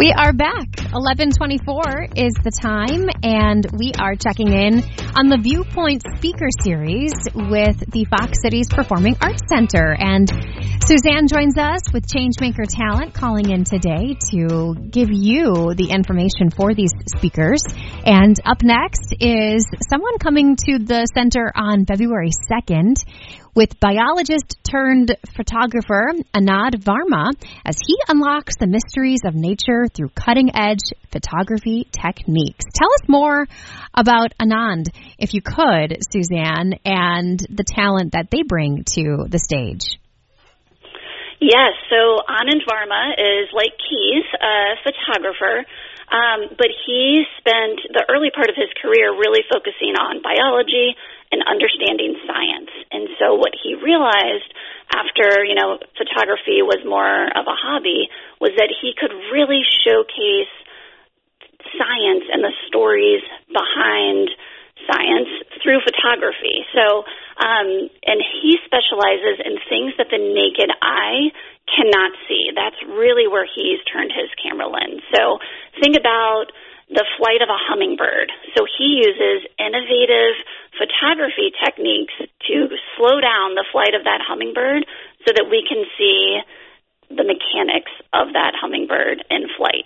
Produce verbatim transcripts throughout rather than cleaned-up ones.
We are back. eleven twenty-four is the time, and we are checking in on the Viewpoint Speaker Series with the Fox Cities Performing Arts Center. And Suzanne joins us with Changemaker Talent calling in today to give you the information for these speakers. And up next is someone coming to the center on February second with biologist turned photographer Anand Varma as he unlocks the mysteries of nature through cutting-edge photography techniques. Tell us more about Anand, if you could, Suzanne, and the talent that they bring to the stage. Yes, so Anand Varma is, like Keys, a photographer, um, but he spent the early part of his career really focusing on biology and understanding science. And so what he realized after, you know, photography was more of a hobby was that he could really showcase science and the stories behind science through photography. So, um, and he specializes in things that the naked eye cannot see. That's really where he's turned his camera lens. So think about the flight of a hummingbird. So he uses innovative photography techniques to slow down the flight of that hummingbird so that we can see the mechanics of that hummingbird in flight.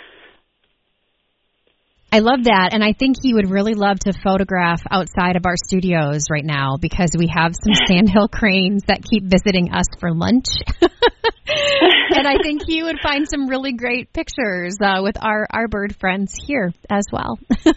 I love that, and I think he would really love to photograph outside of our studios right now because we have some sandhill cranes that keep visiting us for lunch. And I think he would find some really great pictures uh, with our, our bird friends here as well.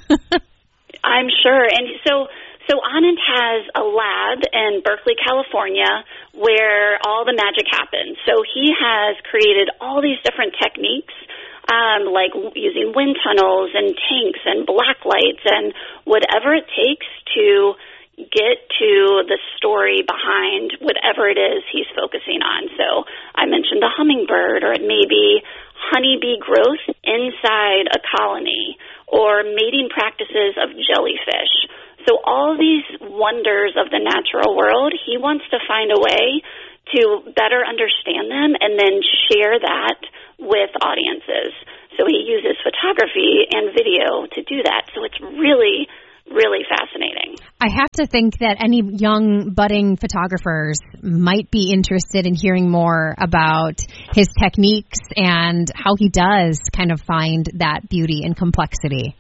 I'm sure. And so so Anand has a lab in Berkeley, California, where all the magic happens. So he has created all these different techniques, Um, like using wind tunnels and tanks and black lights and whatever it takes to get to the story behind whatever it is he's focusing on. So I mentioned the hummingbird, or it may be honeybee growth inside a colony, or mating practices of jellyfish. So all these wonders of the natural world, he wants to find a way to better understand them and then share that with audiences. So he uses photography and video to do that. So it's really, really fascinating. I have to think that any young budding photographers might be interested in hearing more about his techniques and how he does kind of find that beauty and complexity.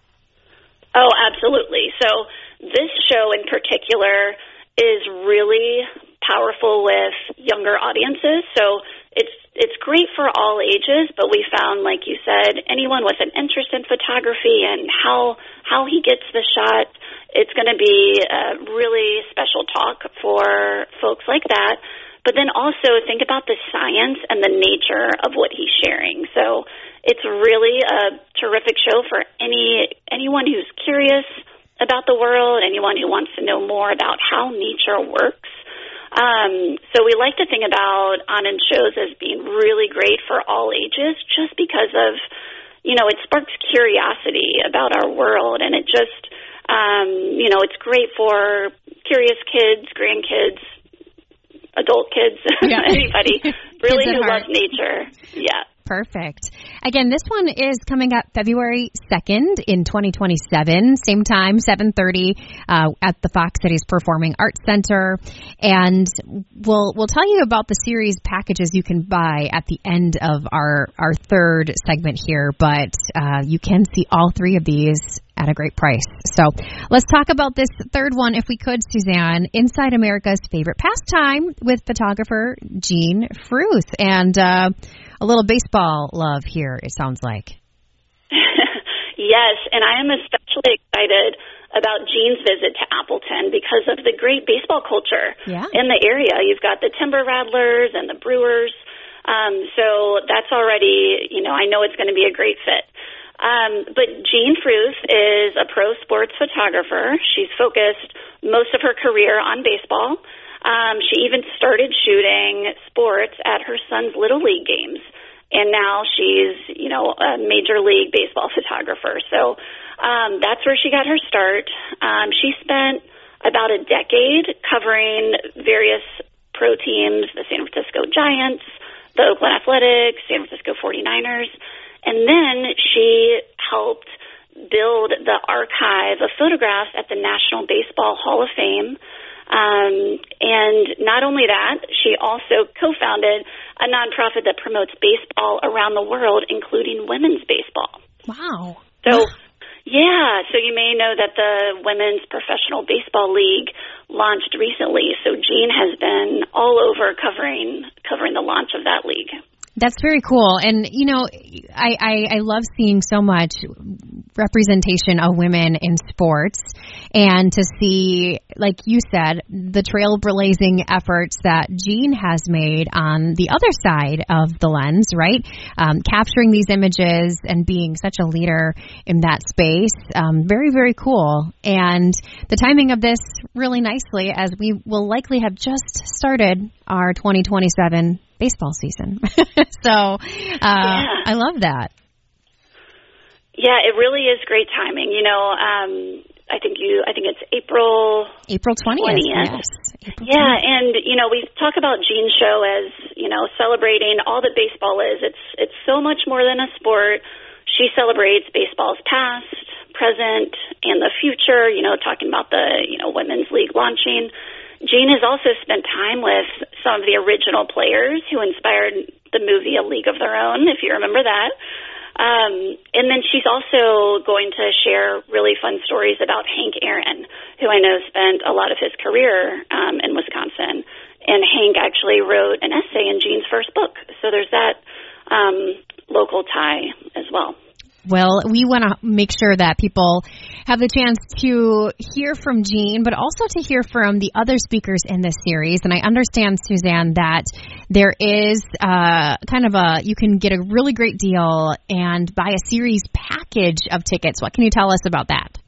Oh, absolutely. So this show in particular is really powerful with younger audiences. So it's it's great for all ages, but we found, like you said, anyone with an interest in photography and how how he gets the shot, it's going to be a really special talk for folks like that. But then also think about the science and the nature of what he's sharing. So it's really a terrific show for any anyone who's curious about the world, anyone who wants to know more about how nature works. Um, so we like to think about Anand shows as being really great for all ages just because of, you know, it sparks curiosity about our world, and it just, um, you know, it's great for curious kids, grandkids, adult kids, yeah. anybody really who loves nature. Yeah. Perfect. Again, this one is coming up February second in twenty twenty-seven, same time, seven thirty uh, at the Fox Cities Performing Arts Center. And we'll we'll tell you about the series packages you can buy at the end of our, our third segment here, but uh, you can see all three of these at a great price. So let's talk about this third one, if we could, Suzanne. Inside America's Favorite Pastime with photographer Gene Fruth. And uh, a little baseball love here, it sounds like. Yes, and I am especially excited about Gene's visit to Appleton because of the great baseball culture yeah. in the area. You've got the Timber Rattlers and the Brewers. Um, so that's already, you know, I know it's going to be a great fit. Um, but Gene Fruth is a pro sports photographer. She's focused most of her career on baseball. Um, she even started shooting sports at her son's Little League games. And now she's, you know, a major league baseball photographer. So um, that's where she got her start. Um, she spent about a decade covering various pro teams, the San Francisco Giants, the Oakland Athletics, San Francisco forty-niners. And then she helped build the archive of photographs at the National Baseball Hall of Fame. Um, and not only that, she also co-founded a nonprofit that promotes baseball around the world, including women's baseball. Wow. So, yeah, so you may know that the Women's Professional Baseball League launched recently. So Jean has been all over covering covering the launch of that league. That's very cool. And, you know, I, I, I love seeing so much representation of women in sports, and to see, like you said, the trailblazing efforts that Jean has made on the other side of the lens, right? Um, capturing these images and being such a leader in that space. Um, very, very cool. And the timing of this really nicely, as we will likely have just started our twenty twenty-seven baseball season. so uh, yeah. I love that. Yeah, it really is great timing. You know, um, I think you. I think it's April. April twentieth. Yes. April yeah, twentieth. And you know, we talk about Jean's show as, you know, celebrating all that baseball is. It's it's so much more than a sport. She celebrates baseball's past, present, and the future. You know, talking about the you know women's league launching. Jean has also spent time with some of the original players who inspired the movie A League of Their Own, if you remember that. Um, and then she's also going to share really fun stories about Hank Aaron, who I know spent a lot of his career um, in Wisconsin. And Hank actually wrote an essay in Jean's first book. So there's that um, local tie as well. Well, we want to make sure that people have the chance to hear from Jean, but also to hear from the other speakers in this series. And I understand, Suzanne, that there is uh, kind of a, you can get a really great deal and buy a series package of tickets. What can you tell us about that?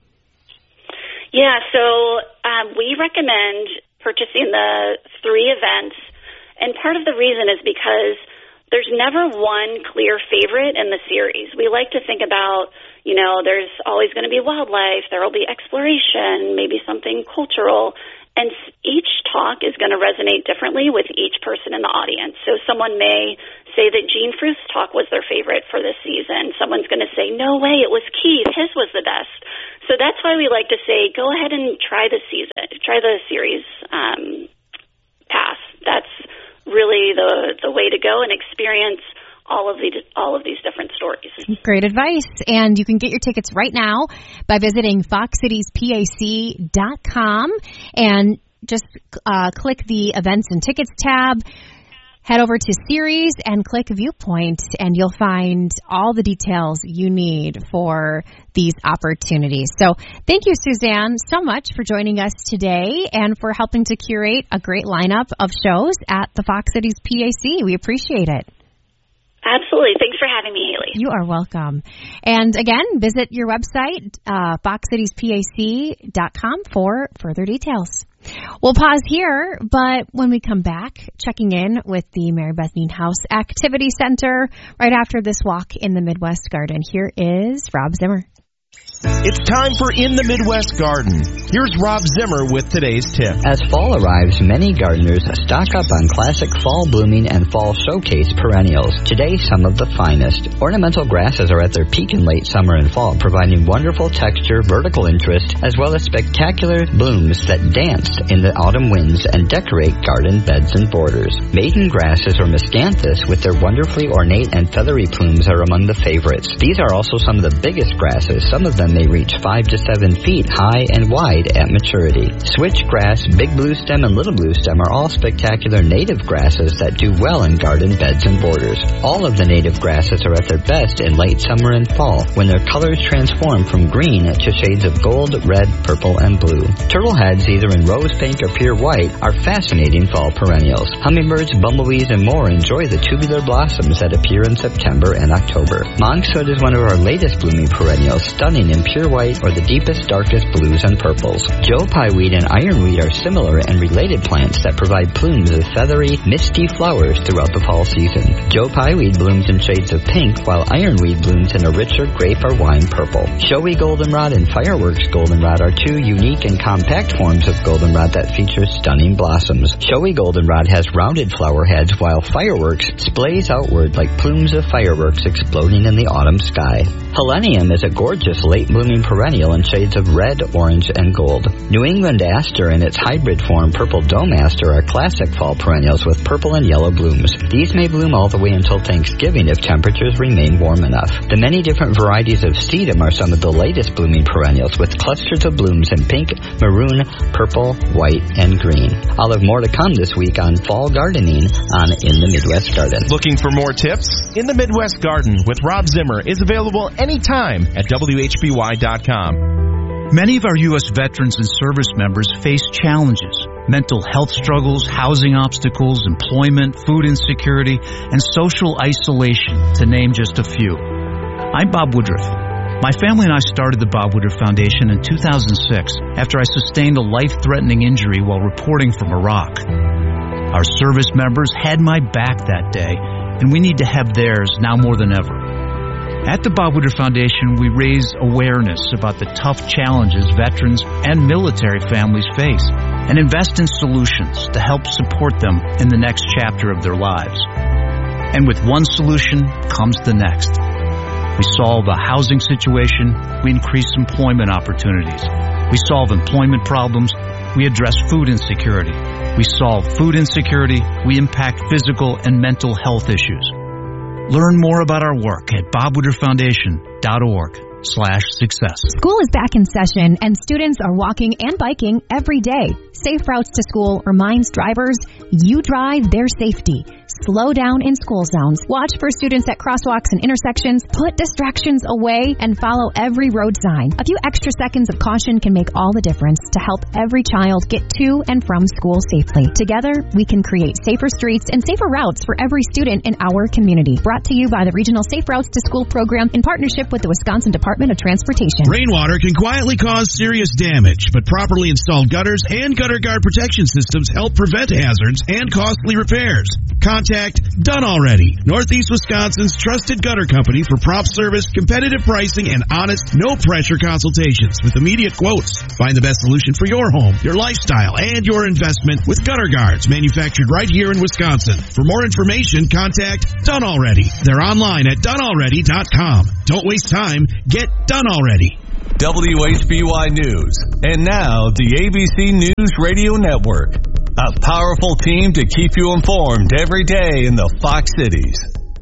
Yeah, so um, we recommend purchasing the three events. And part of the reason is because there's never one clear favorite in the series. We like to think about, you know, there's always going to be wildlife, there will be exploration, maybe something cultural, and each talk is going to resonate differently with each person in the audience. So someone may say that Jean Fruth's talk was their favorite for this season. Someone's going to say, no way, it was Keith, his was the best. So that's why we like to say, go ahead and try the season, try the series um, pass. That's really the the way to go and experience all of the all of these different stories. Great advice. And you can get your tickets right now by visiting fox cities p a c dot com and just uh, click the events and tickets tab. Head over to series and click Viewpoint, and you'll find all the details you need for these opportunities. So thank you, Suzanne, so much for joining us today and for helping to curate a great lineup of shows at the Fox Cities P A C. We appreciate it. Absolutely. Thanks for having me, Haley. You are welcome. And again, visit your website, uh, fox cities p a c dot com for further details. We'll pause here, but when we come back, checking in with the Mary Beth Nienhuis Activity Center right after this walk in the Midwest Garden. Here is Rob Zimmer. It's time for In the Midwest Garden. Here's Rob Zimmer with today's tip. As fall arrives, many gardeners stock up on classic fall blooming and fall showcase perennials. Today, some of the finest. Ornamental grasses are at their peak in late summer and fall, providing wonderful texture, vertical interest, as well as spectacular blooms that dance in the autumn winds and decorate garden beds and borders. Maiden grasses or miscanthus with their wonderfully ornate and feathery plumes are among the favorites. These are also some of the biggest grasses. Some of them may reach five to seven feet high and wide at maturity. Switchgrass, big blue stem, and little blue stem are all spectacular native grasses that do well in garden beds and borders. All of the native grasses are at their best in late summer and fall, when their colors transform from green to shades of gold, red, purple, and blue. Turtleheads, either in rose pink or pure white, are fascinating fall perennials. Hummingbirds, bumblebees, and more enjoy the tubular blossoms that appear in September and October. Monkshood is one of our latest blooming perennials, stunning stunning in pure white or the deepest, darkest blues and purples. Joe Pye weed and ironweed are similar and related plants that provide plumes of feathery, misty flowers throughout the fall season. Joe Pye weed blooms in shades of pink, while ironweed blooms in a richer grape or wine purple. Showy goldenrod and fireworks goldenrod are two unique and compact forms of goldenrod that feature stunning blossoms. Showy goldenrod has rounded flower heads, while fireworks splays outward like plumes of fireworks exploding in the autumn sky. Helenium is a gorgeous late-blooming perennial in shades of red, orange, and gold. New England aster and its hybrid form, purple dome aster, are classic fall perennials with purple and yellow blooms. These may bloom all the way until Thanksgiving if temperatures remain warm enough. The many different varieties of sedum are some of the latest blooming perennials with clusters of blooms in pink, maroon, purple, white, and green. I'll have more to come this week on fall gardening on In the Midwest Garden. Looking for more tips? In the Midwest Garden with Rob Zimmer is available anytime at W H B Y dot com. Many of our U S veterans and service members face challenges: mental health struggles, housing obstacles, employment, food insecurity, and social isolation, to name just a few. I'm Bob Woodruff. My family and I started the Bob Woodruff Foundation in two thousand six after I sustained a life-threatening injury while reporting from Iraq. Our service members had my back that day, and we need to have theirs now more than ever. At the Bob Woodruff Foundation, we raise awareness about the tough challenges veterans and military families face and invest in solutions to help support them in the next chapter of their lives. And with one solution comes the next. We solve a housing situation, we increase employment opportunities. We solve employment problems, we address food insecurity. We solve food insecurity, we impact physical and mental health issues. Learn more about our work at bob woodruff foundation dot org slash success. School is back in session, and students are walking and biking every day. Safe Routes to School reminds drivers you drive their safety. Slow down in school zones. Watch for students at crosswalks and intersections. Put distractions away and follow every road sign. A few extra seconds of caution can make all the difference to help every child get to and from school safely. Together, we can create safer streets and safer routes for every student in our community. Brought to you by the Regional Safe Routes to School program in partnership with the Wisconsin Department of Transportation. Rainwater can quietly cause serious damage, but properly installed gutters and gutter guard protection systems help prevent hazards and costly repairs. Contact Done Already, Northeast Wisconsin's trusted gutter company for prompt service, competitive pricing, and honest, no-pressure consultations with immediate quotes. Find the best solution for your home, your lifestyle, and your investment with Gutter Guards, manufactured right here in Wisconsin. For more information, contact Done Already. They're online at done already dot com. Don't waste time. Get Done Already. W H B Y News. And now, the A B C News Radio Network. A powerful team to keep you informed every day in the Fox Cities.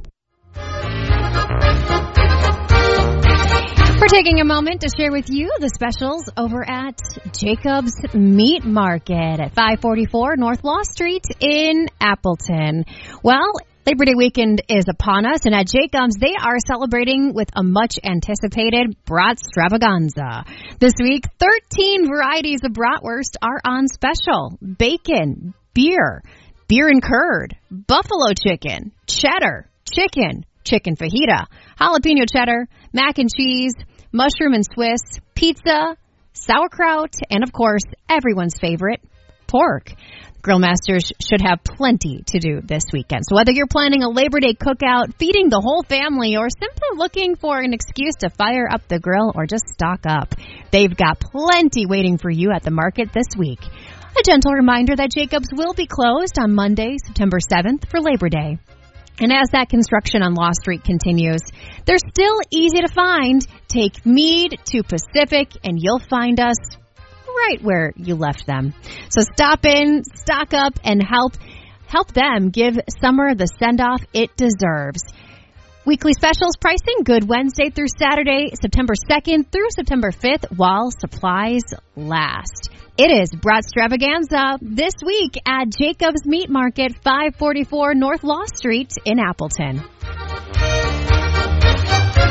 We're taking a moment to share with you the specials over at Jacob's Meat Market at five forty-four North Law Street in Appleton. Well, Labor Day weekend is upon us, and at Jacob's, they are celebrating with a much-anticipated Bratstravaganza. This week, thirteen varieties of bratwurst are on special. Bacon, beer, beer and curd, buffalo chicken, cheddar, chicken, chicken fajita, jalapeno cheddar, mac and cheese, mushroom and Swiss, pizza, sauerkraut, and, of course, everyone's favorite, pork. Grill masters should have plenty to do this weekend. So whether you're planning a Labor Day cookout, feeding the whole family, or simply looking for an excuse to fire up the grill or just stock up, they've got plenty waiting for you at the market this week. A gentle reminder that Jacob's will be closed on Monday, September seventh for Labor Day. And as that construction on Law Street continues, they're still easy to find. Take Meade to Pacific and you'll find us right where you left them. So stop in, stock up, and help help them give summer the send-off it deserves. Weekly specials pricing good Wednesday through Saturday, September second through September fifth, while supplies last. It is Bratstravaganza this week at Jacob's Meat Market, five forty-four North Law Street in Appleton.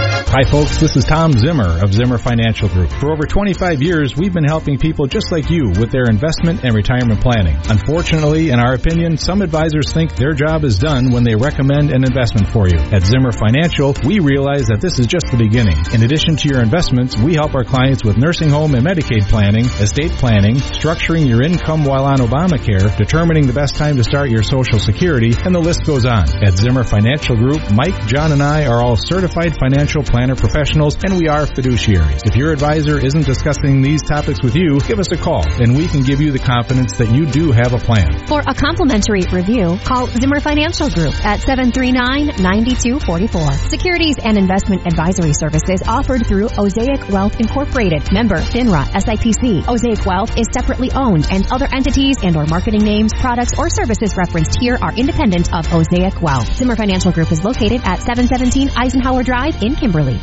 Hi folks, this is Tom Zimmer of Zimmer Financial Group. For over twenty-five years, we've been helping people just like you with their investment and retirement planning. Unfortunately, in our opinion, some advisors think their job is done when they recommend an investment for you. At Zimmer Financial, we realize that this is just the beginning. In addition to your investments, we help our clients with nursing home and Medicaid planning, estate planning, structuring your income while on Obamacare, determining the best time to start your Social Security, and the list goes on. At Zimmer Financial Group, Mike, John, and I are all certified financial planner professionals, and we are fiduciaries. If your advisor isn't discussing these topics with you, give us a call, and we can give you the confidence that you do have a plan. For a complimentary review, call Zimmer Financial Group at seven three nine, nine two four four. Securities and investment advisory services offered through Osaic Wealth Incorporated. Member FINRA S I P C. Osaic Wealth is separately owned, and other entities and or marketing names, products, or services referenced here are independent of Osaic Wealth. Zimmer Financial Group is located at seven seventeen Eisenhower Drive in Kimberly.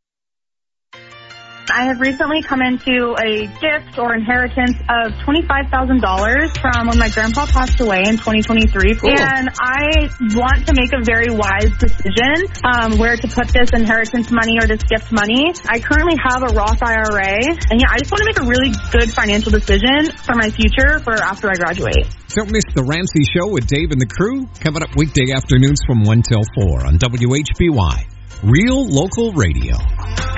I have recently come into a gift or inheritance of twenty-five thousand dollars from when my grandpa passed away in twenty twenty-three. Cool. And I want to make a very wise decision um, where to put this inheritance money or this gift money. I currently have a Roth I R A. And yeah, I just want to make a really good financial decision for my future for after I graduate. Don't miss the Ramsey Show with Dave and the crew. Coming up weekday afternoons from one till four on W H B Y. Real Local Radio.